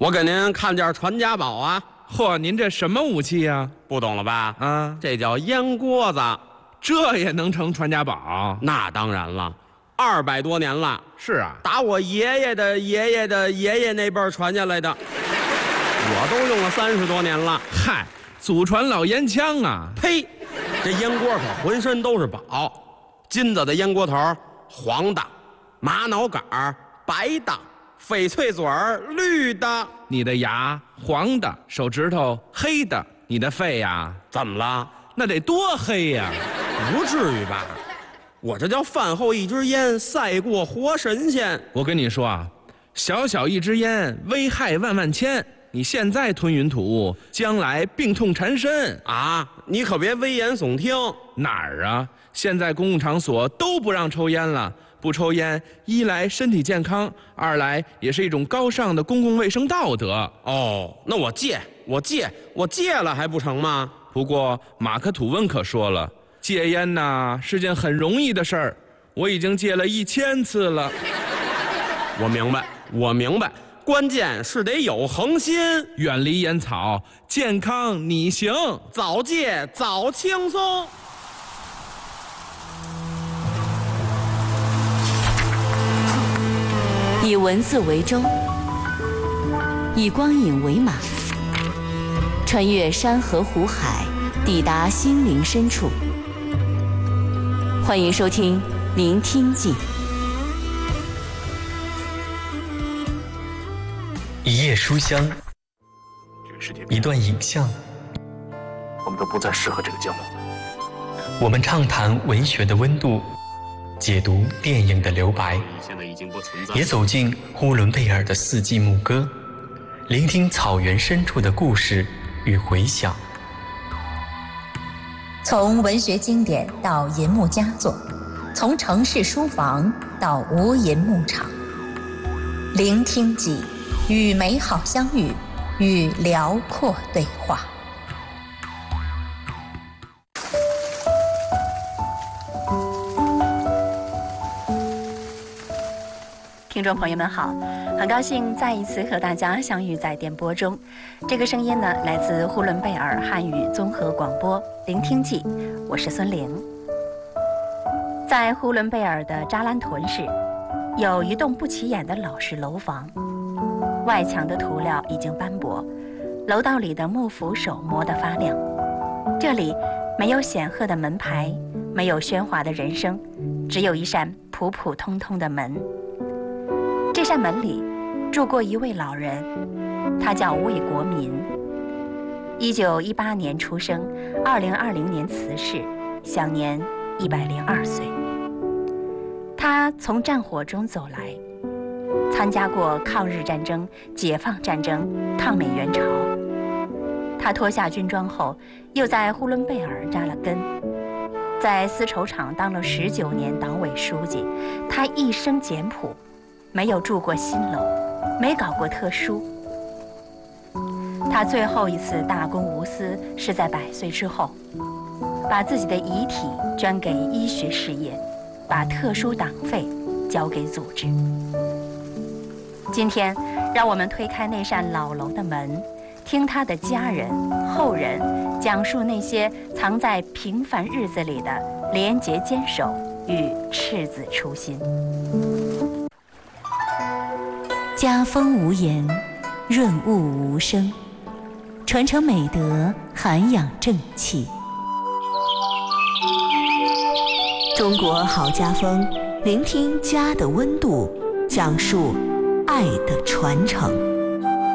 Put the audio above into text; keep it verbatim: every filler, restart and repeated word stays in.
我给您看件传家宝啊！ 嚯，您这什么武器呀？ 不懂了吧？ 啊， 这叫烟锅子， 这也能成传家宝？ 那当然了，二百多年了。 是啊， 打我爷爷的爷爷的爷爷那辈儿传下来的，我都用了三十多年了。 嗨，祖传老烟枪啊！ 呸！这烟锅可浑身都是宝，金子的烟锅头，黄的；玛瑙杆儿，白的；翡翠嘴儿，绿的。 你的牙黄的，手指头黑的，你的肺呀？ 怎么了？ 那得多黑呀！ 不至于吧？我这叫饭后一支烟，赛过活神仙。 我跟你说啊，小小一支烟，危害万万千。你现在吞云吐雾，将来病痛缠身啊！你可别危言耸听。 哪儿啊？现在公共场所都不让抽烟了。不抽烟，一来身体健康，二来也是一种高尚的公共卫生道德。 哦，那我戒，我戒，我戒了还不成吗？ 不过马克吐温可说了，戒烟呐是件很容易的事儿，我已经戒了一千次了。 我明白，我明白，关键是得有恒心， 远离烟草，健康你行， 早戒早轻松。 以文字为舟，以光影为马，穿越山河湖海，抵达心灵深处。欢迎收听《聆听记》。 一页书香，一段影像， 我们都不再适合这个节目。 我们畅谈文学的温度，解读电影的留白，也走进呼伦贝尔的四季牧歌，聆听草原深处的故事与回响。 从文学经典到银幕佳作，从城市书房到无垠牧场，聆听记，与美好相遇，与辽阔对话。 听众朋友们好，很高兴再一次和大家相遇在电波中。这个声音呢，来自呼伦贝尔汉语综合广播聆听记，我是孙玲。在呼伦贝尔的扎兰屯市，有一栋不起眼的老式楼房，外墙的涂料已经斑驳，楼道里的木扶手磨得发亮。这里没有显赫的门牌，没有喧哗的人声，只有一扇普普通通的门。这扇门里住过一位老人，他叫魏国民。一九一八年出生，二零二零年辞世，享年一百零二岁。他从战火中走来，参加过抗日战争、解放战争、抗美援朝。他脱下军装后，又在呼伦贝尔扎了根，在丝绸厂当了十九年党委书记。他一生简朴，没有住过新楼，没搞过特殊。他最后一次大公无私是在百岁之后，把自己的遗体捐给医学事业，把特殊党费交给组织。今天，让我们推开那扇老楼的门，听他的家人、后人讲述那些藏在平凡日子里的廉洁坚守与赤子初心。 家风无言，润物无声，传承美德，涵养正气。中国好家风，聆听家的温度，讲述爱的传承。